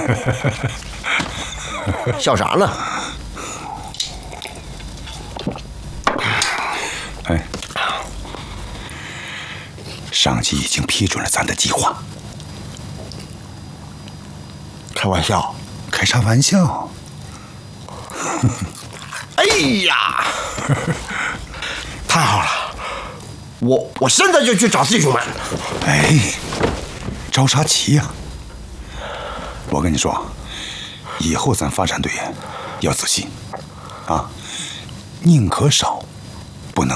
笑啥呢？ 哎，上级已经批准了咱的计划。 开玩笑？ 开啥玩笑？ 哎呀，太好了！我现在就去找弟兄们。 哎，着啥急呀？我跟你说，以后咱发展队要仔细啊，宁可少